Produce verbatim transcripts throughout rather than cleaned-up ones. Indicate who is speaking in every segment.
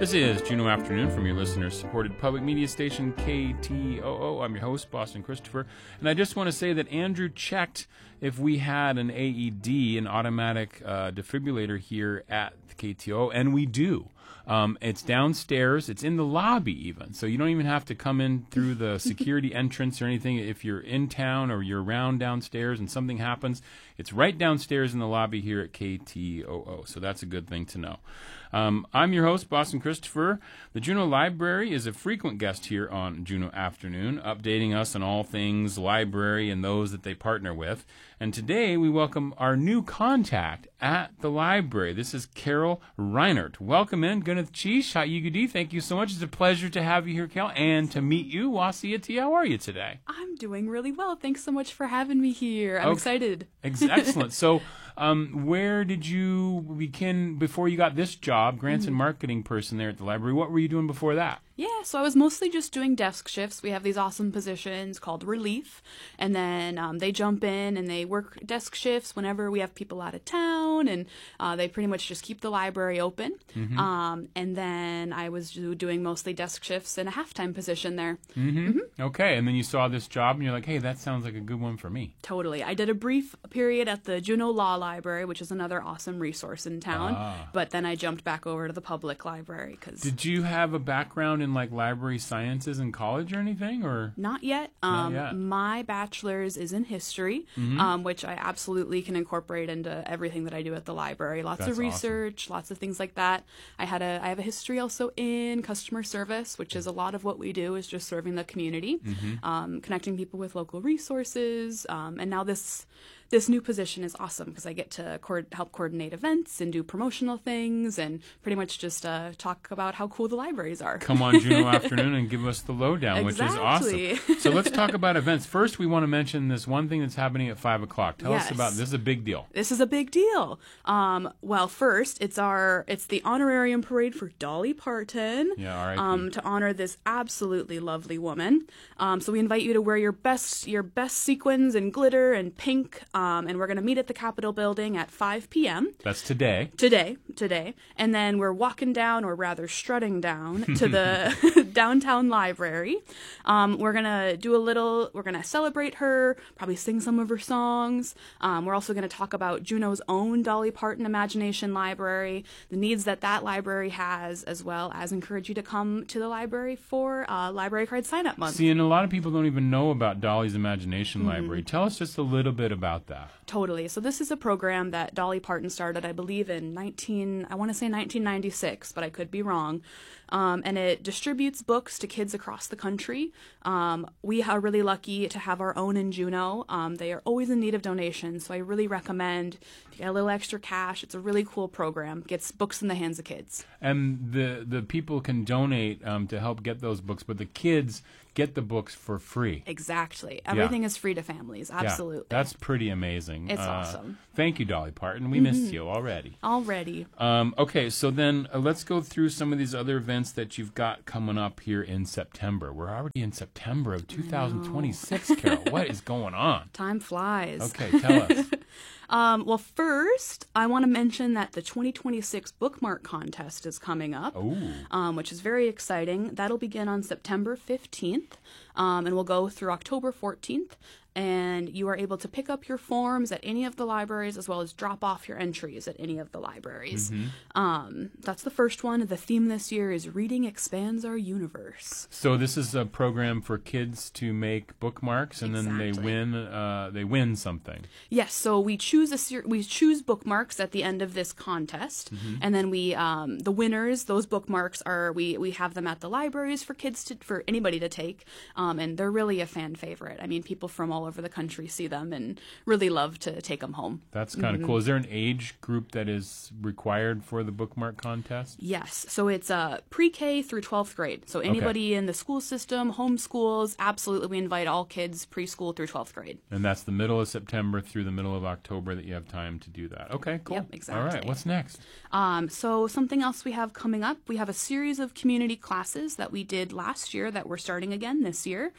Speaker 1: This is Juneau Afternoon from your listener-supported public media station K T O O. I'm your host, Boston Christopher, and I just want to say that Andrew checked if we had an A E D, an automatic uh, defibrillator here at K T O O, and we do. Um, it's downstairs. It's in the lobby even, so you don't even have to come in through the security entrance or anything. If you're in town or you're around downstairs and something happens, it's right downstairs in the lobby here at K T O O, so that's a good thing to know. Um, I'm your host, Boston Christopher. The Juneau Library is a frequent guest here on Juneau Afternoon, updating us on all things library and those that they partner with. And today we welcome our new contact at the library. This is Carol Reinert. Welcome in, Gunneth Chish. Hi, Yugudi. Thank you so much. It's a pleasure to have you here, Carol, and to meet you. Wasiati, how are you today?
Speaker 2: I'm doing really well. Thanks so much for having me here. I'm
Speaker 1: okay.
Speaker 2: excited.
Speaker 1: Excellent. So, um, where did you begin before you got this job, grants and marketing person there at the library? What were you doing before that?
Speaker 2: Yeah, so I was mostly just doing desk shifts. We have these awesome positions called relief, and then um, they jump in and they work desk shifts whenever we have people out of town, and uh, they pretty much just keep the library open. Mm-hmm. Um, and then I was doing mostly desk shifts in a halftime position there.
Speaker 1: Mm-hmm.
Speaker 2: Mm-hmm.
Speaker 1: Okay, and then you saw this job and you're like, hey, that sounds like a good one for me.
Speaker 2: Totally. I did a brief period at the Juneau Law Library, which is another awesome resource in town,
Speaker 1: ah.
Speaker 2: but then I jumped back over to the public library. Cause
Speaker 1: Did you have a background in like library sciences in college or anything, or
Speaker 2: not yet?
Speaker 1: Not
Speaker 2: Um,
Speaker 1: yet.
Speaker 2: My bachelor's is in history,
Speaker 1: mm-hmm.
Speaker 2: um, which I absolutely can incorporate into everything that I do at the library. Lots
Speaker 1: That's
Speaker 2: of research,
Speaker 1: awesome.
Speaker 2: Lots of things like that. I had a I have a history also in customer service, which is a lot of what we do is just serving the community,
Speaker 1: mm-hmm.
Speaker 2: um, connecting people with local resources, um, and now this. This new position is awesome because I get to co- help coordinate events and do promotional things and pretty much just uh, talk about how cool the libraries are.
Speaker 1: Come on Juneau Afternoon and give us the lowdown,
Speaker 2: exactly.
Speaker 1: which is awesome. So let's talk about events. First, we want to mention this one thing that's happening at five o'clock. Tell
Speaker 2: yes.
Speaker 1: us about this. This is a big deal.
Speaker 2: This is a big deal. Um, well, first, it's our it's the honorarium parade for Dolly Parton.
Speaker 1: Yeah, all right.
Speaker 2: Um, to honor this absolutely lovely woman. Um, so we invite you to wear your best your best sequins and glitter and pink. Um, and we're going to meet at the Capitol building at five p.m.
Speaker 1: That's today.
Speaker 2: Today, today. And then we're walking down, or rather strutting down, to the downtown library. Um, we're going to do a little, we're going to celebrate her, probably sing some of her songs. Um, we're also going to talk about Juneau's own Dolly Parton Imagination Library, the needs that that library has, as well as encourage you to come to the library for uh, Library Card Sign-Up Month.
Speaker 1: See, and a lot of people don't even know about Dolly's Imagination
Speaker 2: Mm-hmm.
Speaker 1: Library. Tell us just a little bit about that.
Speaker 2: Totally. So this is a program that Dolly Parton started, I believe, in nineteen, I want to say nineteen ninety-six, but I could be wrong. Um, and it distributes books to kids across the country. Um, we are really lucky to have our own in Juneau. Um, they are always in need of donations, so I really recommend if you get a little extra cash. It's a really cool program. Gets books in the hands of kids.
Speaker 1: And the the people can donate um, to help get those books, but the kids get the books for free.
Speaker 2: Exactly. Everything yeah. is free to families. Absolutely.
Speaker 1: Yeah, that's pretty amazing.
Speaker 2: It's
Speaker 1: uh,
Speaker 2: awesome.
Speaker 1: Thank you, Dolly Parton. We
Speaker 2: mm-hmm.
Speaker 1: missed you already.
Speaker 2: Already.
Speaker 1: Um, okay, so then uh, let's go through some of these other events that you've got coming up here in September. We're already in September of two thousand twenty-six, Carol. What is going on?
Speaker 2: Time flies.
Speaker 1: Okay, tell us.
Speaker 2: Um, well, first, I want to mention that the twenty twenty-six bookmark contest is coming up, um, which is very exciting. That'll begin on September fifteenth, um, and will go through October fourteenth. And you are able to pick up your forms at any of the libraries as well as drop off your entries at any of the libraries.
Speaker 1: Mm-hmm.
Speaker 2: Um, that's the first one. The theme this year is Reading Expands Our Universe.
Speaker 1: So this is a program for kids to make bookmarks, and
Speaker 2: exactly.
Speaker 1: then they win. Uh, they win something.
Speaker 2: Yes. So we choose a ser- we choose bookmarks at the end of this contest, mm-hmm. and then we um, the winners. Those bookmarks are we we have them at the libraries for kids to for anybody to take, um, and they're really a fan favorite. I mean, people from all over the country see them and really love to take them home.
Speaker 1: That's kind of
Speaker 2: mm-hmm.
Speaker 1: cool. Is there an age group that is required for the bookmark contest?
Speaker 2: Yes. So it's uh, pre-K through twelfth grade. So anybody
Speaker 1: okay.
Speaker 2: in the school system, homeschools, absolutely we invite all kids preschool through twelfth grade.
Speaker 1: And that's the middle of September through the middle of October that you have time to do that. Okay, cool.
Speaker 2: Yep, exactly.
Speaker 1: All right, what's next?
Speaker 2: Um, so something else we have coming up, we have a series of community classes that we did last year that we're starting again this year.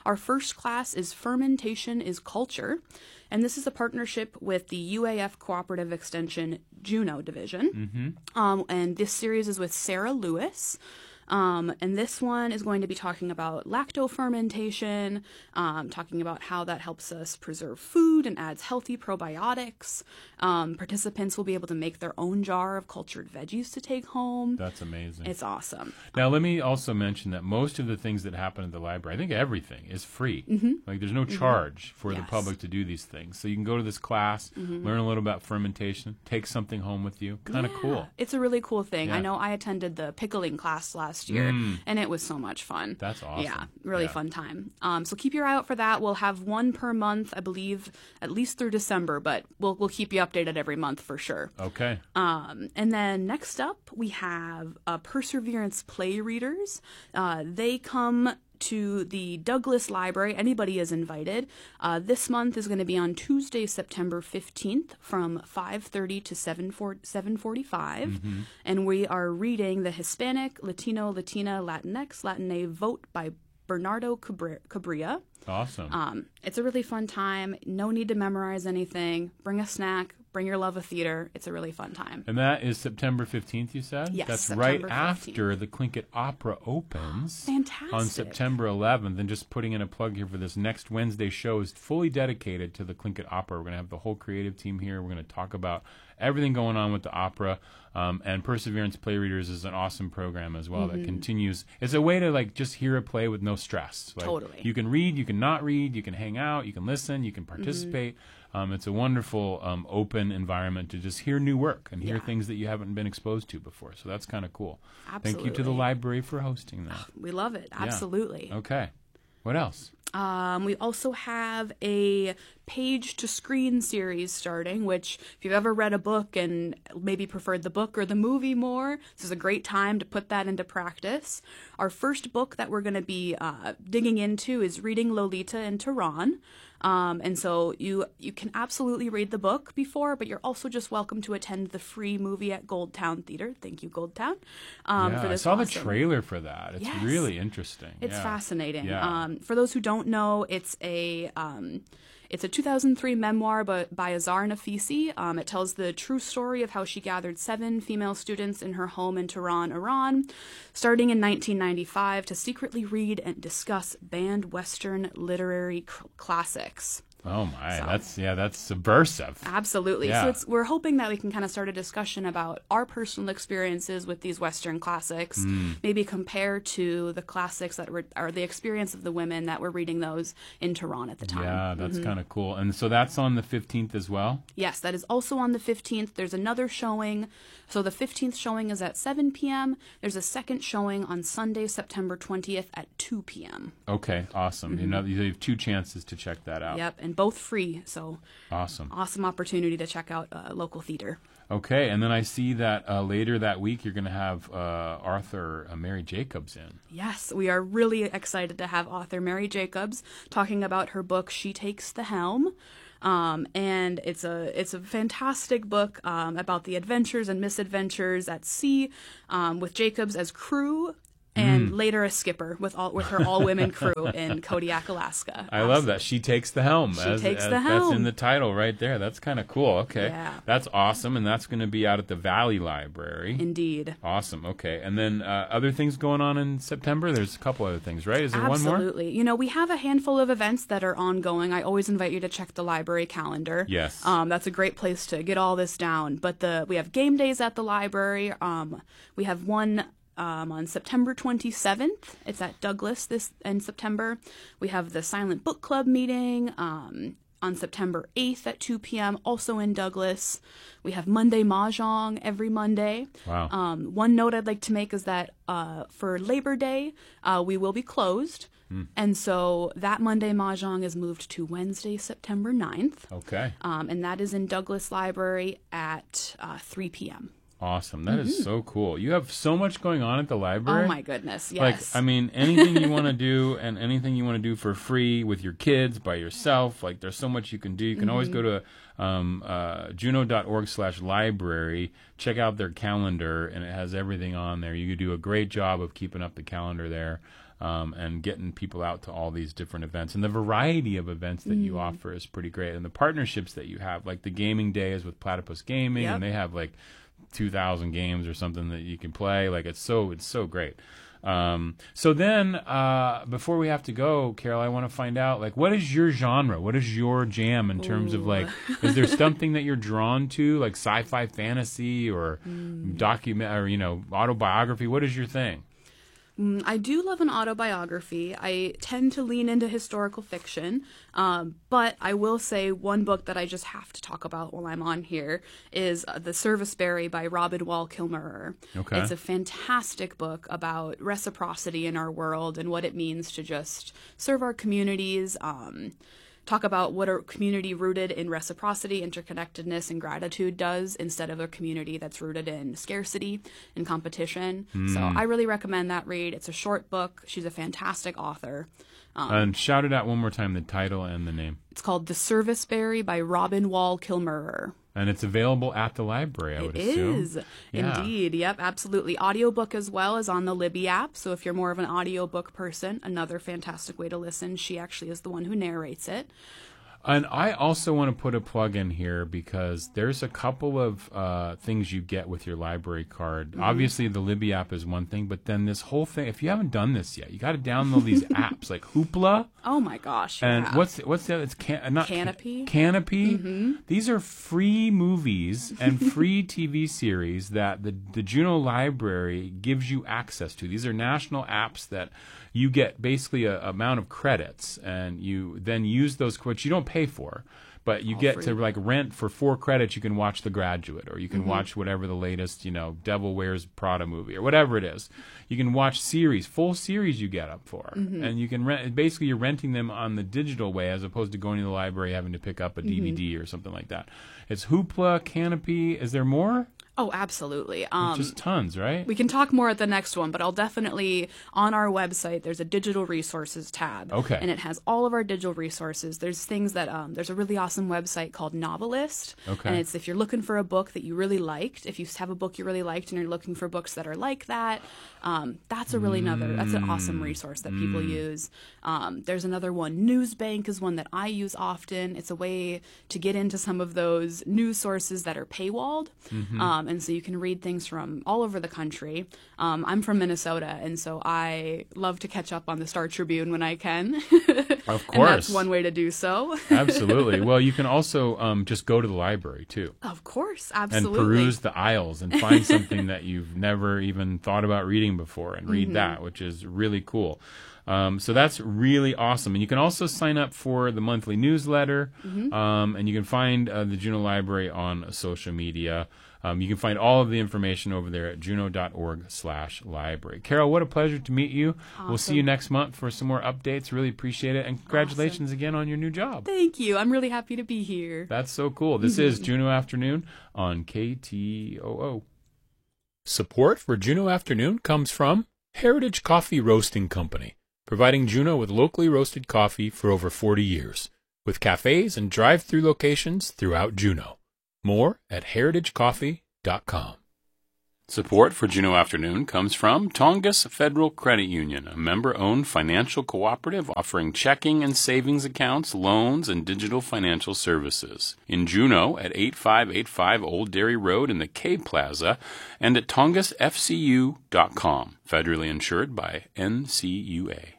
Speaker 2: Our first class is Fermentation is Culture, and this is a partnership with the U A F Cooperative Extension Juneau Division.
Speaker 1: Mm-hmm.
Speaker 2: Um, and this series is with Sarah Lewis. Um, and this one is going to be talking about lactofermentation, um, talking about how that helps us preserve food and adds healthy probiotics. Um, participants will be able to make their own jar of cultured veggies to take home.
Speaker 1: That's amazing.
Speaker 2: It's awesome.
Speaker 1: Now, let me also mention that most of the things that happen at the library, I think everything is free.
Speaker 2: Mm-hmm.
Speaker 1: Like, there's no charge mm-hmm. for
Speaker 2: yes.
Speaker 1: the public to do these things. So you can go to this class, mm-hmm. learn a little about fermentation, take something home with you. Kind of
Speaker 2: yeah.
Speaker 1: cool.
Speaker 2: It's a really cool thing.
Speaker 1: Yeah.
Speaker 2: I know I attended the pickling class last year, mm. and it was so much fun.
Speaker 1: That's awesome.
Speaker 2: Yeah, really
Speaker 1: yeah.
Speaker 2: fun time. Um, so keep your eye out for that. We'll have one per month, I believe, at least through December, but we'll we'll keep you updated every month for sure.
Speaker 1: Okay.
Speaker 2: Um, and then next up, we have uh, Perseverance Play Readers. Uh, they come to the Douglas Library. Anybody is invited. Uh, this month is going to be on Tuesday, September fifteenth from five thirty to seven forty-five. Mm-hmm. And we are reading the Hispanic, Latino, Latina, Latinx, Latine Vote by Bernardo Cabrera.
Speaker 1: Awesome.
Speaker 2: Um, it's a really fun time. No need to memorize anything. Bring a snack. Bring your love of theater. It's a really fun time.
Speaker 1: And that is September fifteenth, you said?
Speaker 2: Yes,
Speaker 1: That's
Speaker 2: September
Speaker 1: right
Speaker 2: fifteenth.
Speaker 1: after the Tlingit Opera opens.
Speaker 2: Fantastic.
Speaker 1: On September eleventh. And just putting in a plug here for this next Wednesday show is fully dedicated to the Tlingit Opera. We're going to have the whole creative team here. We're going to talk about everything going on with the opera. Um, and Perseverance Play Readers is an awesome program as well mm-hmm. that continues. It's a way to like just hear a play with no stress. Like,
Speaker 2: totally.
Speaker 1: You can read, you can not read, you can hang out, you can listen, you can participate. Mm-hmm. Um, it's a wonderful um, open environment to just hear new work and hear
Speaker 2: yeah.
Speaker 1: things that you haven't been exposed to before. So that's kind of cool.
Speaker 2: Absolutely.
Speaker 1: Thank you to the library for hosting that.
Speaker 2: We love it. Absolutely.
Speaker 1: Yeah. Okay. What else?
Speaker 2: Um, we also have a page to screen series starting, which if you've ever read a book and maybe preferred the book or the movie more, this is a great time to put that into practice. Our first book that we're going to be uh, digging into is Reading Lolita in Tehran. Um, and so you you can absolutely read the book before, but you're also just welcome to attend the free movie at Goldtown Theater. Thank you, Goldtown. Um,
Speaker 1: yeah,
Speaker 2: for this
Speaker 1: I saw
Speaker 2: awesome.
Speaker 1: the trailer for that. It's
Speaker 2: yes.
Speaker 1: really interesting.
Speaker 2: It's
Speaker 1: yeah.
Speaker 2: fascinating.
Speaker 1: Yeah.
Speaker 2: Um, for those who don't know, it's a um, it's a two thousand three memoir by, by Azar Nafisi. Um, it tells the true story of how she gathered seven female students in her home in Tehran, Iran, starting in nineteen ninety-five to secretly read and discuss banned Western literary cl- classics.
Speaker 1: Oh my,
Speaker 2: So-
Speaker 1: that's yeah, that's subversive.
Speaker 2: Absolutely.
Speaker 1: Yeah.
Speaker 2: So it's we're hoping that we can kind of start a discussion about our personal experiences with these Western classics,
Speaker 1: Mm.
Speaker 2: maybe compare to the classics that were, or the experience of the women that were reading those in Tehran at the time.
Speaker 1: Yeah, that's kind of cool. And so that's on the fifteenth as well?
Speaker 2: Yes, that is also on the fifteenth. There's another showing. So the fifteenth showing is at seven p.m. There's a second showing on Sunday, September twentieth at two p.m.
Speaker 1: Okay, awesome.
Speaker 2: Mm-hmm.
Speaker 1: You know, you have two chances to check that out.
Speaker 2: Yep, and both free. So
Speaker 1: Awesome.
Speaker 2: awesome opportunity to check out uh, local theater.
Speaker 1: Okay, and then I see that uh, later that week you're going to have uh, Arthur uh, Mary Jacobs in.
Speaker 2: Yes, we are really excited to have author Mary Jacobs talking about her book She Takes the Helm. Um, and it's a it's a fantastic book um, about the adventures and misadventures at sea um, with Jacobs as crew and
Speaker 1: Mm.
Speaker 2: later a skipper with all with her all women crew in Kodiak, Alaska.
Speaker 1: I love that. She takes the helm.
Speaker 2: She
Speaker 1: as,
Speaker 2: takes
Speaker 1: as-
Speaker 2: the
Speaker 1: That's
Speaker 2: helm.
Speaker 1: in the title right there. That's kind of cool. Okay.
Speaker 2: Yeah.
Speaker 1: That's awesome. And that's going to be out at the Valley Library.
Speaker 2: Indeed.
Speaker 1: Awesome. Okay. And then uh, other things going on in September? There's a couple other things, right? Is there one more?
Speaker 2: Absolutely. You know, we have a handful of events that are ongoing. I always invite you to check the library calendar.
Speaker 1: Yes.
Speaker 2: Um, that's a great place to get all this down. But the we have game days at the library. Um, we have one um, on September twenty-seventh. It's at Douglas this in September. We have the Silent Book Club meeting um, on September eighth at two p.m. also in Douglas. We have Monday Mahjong every Monday.
Speaker 1: Wow.
Speaker 2: Um, one note I'd like to make is that uh, for Labor Day, uh, we will be closed.
Speaker 1: Mm.
Speaker 2: And so that Monday Mahjong is moved to Wednesday, September ninth.
Speaker 1: Okay.
Speaker 2: Um, and that is in Douglas Library at uh, three p.m.
Speaker 1: Awesome. That mm-hmm. is so cool. You have so much going on at the library.
Speaker 2: Oh, my goodness. Yes.
Speaker 1: Like, I mean, anything you want to do and anything you want to do for free with your kids, by yourself, like, there's so much you can do. You can mm-hmm. always go to um, uh, juno.org slash library, check out their calendar, and it has everything on there. You do a great job of keeping up the calendar there. Um, and getting people out to all these different events. And the variety of events that mm. you offer is pretty great. And the partnerships that you have, like the gaming days with Platypus Gaming, yep. and they have like two thousand games or something that you can play. Like it's so it's so great. Um, so then, uh, before we have to go, Carol, I want to find out, like, what is your genre? What is your jam in terms Ooh. of, like, is there something that you're drawn to, like sci-fi fantasy or mm. document or, you know, autobiography? What is your thing?
Speaker 2: I do love an autobiography. I tend to lean into historical fiction, um, but I will say one book that I just have to talk about while I'm on here is uh, The Serviceberry by Robin Wall Kimmerer.
Speaker 1: Okay.
Speaker 2: It's a fantastic book about reciprocity in our world and what it means to just serve our communities, um, talk about what a community rooted in reciprocity, interconnectedness, and gratitude does instead of a community that's rooted in scarcity and competition. Mm. So I really recommend that read. It's a short book. She's a fantastic author. Um,
Speaker 1: and shout it out one more time, the title and the name.
Speaker 2: It's called The Serviceberry by Robin Wall Kimmerer.
Speaker 1: And it's available at the library, I would
Speaker 2: it
Speaker 1: assume.
Speaker 2: It is,
Speaker 1: yeah.
Speaker 2: Indeed. Yep, absolutely. Audiobook as well is on the Libby app. So if you're more of an audiobook person, another fantastic way to listen. She actually is the one who narrates it.
Speaker 1: And I also want to put a plug in here because there's a couple of uh, things you get with your library card. Mm-hmm. Obviously, the Libby app is one thing, but then this whole thing, if you haven't done this yet, you got to download these apps like Hoopla.
Speaker 2: Oh, my gosh.
Speaker 1: And
Speaker 2: yeah.
Speaker 1: what's what's the other? It's can, not
Speaker 2: Canopy.
Speaker 1: Canopy.
Speaker 2: Mm-hmm.
Speaker 1: These are free movies and free T V series that the, the Juno Library gives you access to. These are national apps that you get basically a amount of credits, and you then use those credits. You don't pay for, but you
Speaker 2: All
Speaker 1: get
Speaker 2: free.
Speaker 1: to like rent for four credits. You can watch The Graduate, or you can
Speaker 2: mm-hmm.
Speaker 1: watch whatever the latest, you know, Devil Wears Prada movie, or whatever it is. You can watch series, full series you get up for, mm-hmm. and you can rent. Basically, you're renting them on the digital way as opposed to going to the library having to pick up a D V D mm-hmm. or something like that. It's Hoopla, Canopy. Is there more?
Speaker 2: Oh, absolutely. Um,
Speaker 1: just tons, right?
Speaker 2: We can talk more at the next one, but I'll definitely, on our website, there's a digital resources tab.
Speaker 1: Okay.
Speaker 2: And it has all of our digital resources. There's things that, um, there's a really awesome website called Novelist.
Speaker 1: Okay.
Speaker 2: And it's if you're looking for a book that you really liked, if you have a book you really liked and you're looking for books that are like that, um, that's a really mm. another, that's an awesome resource that people
Speaker 1: mm.
Speaker 2: use. Um, there's another one, Newsbank is one that I use often. It's a way to get into some of those news sources that are paywalled. Mm-hmm. Um, and so you can read things from all over the country. Um, I'm from Minnesota, and so I love to catch up on the Star Tribune when I can.
Speaker 1: Of course.
Speaker 2: And that's one way to do so.
Speaker 1: Absolutely. Well, you can also um, just go to the library, too.
Speaker 2: Of course, absolutely.
Speaker 1: And peruse the aisles and find something that you've never even thought about reading before and read mm-hmm. that, which is really cool. Um, so that's really awesome. And you can also sign up for the monthly newsletter, mm-hmm. um, and you can find uh, the Juno Library on social media. Um, you can find all of the information over there at juno.org slash library. Carol, what a pleasure to meet you.
Speaker 2: Awesome.
Speaker 1: We'll see you next month for some more updates. Really appreciate it. And congratulations awesome. again on your new job.
Speaker 2: Thank you. I'm really happy to be here.
Speaker 1: That's so cool. This is Juno Afternoon on K T O O. Support for Juno Afternoon comes from Heritage Coffee Roasting Company, providing Juno with locally roasted coffee for over forty years, with cafes and drive-through locations throughout Juno. More at heritage coffee dot com. Support for Juno Afternoon comes from Tongass Federal Credit Union, a member-owned financial cooperative offering checking and savings accounts, loans, and digital financial services. In Juno at eighty-five eighty-five Old Dairy Road in the K Plaza and at tongass f c u dot com. Federally insured by N C U A.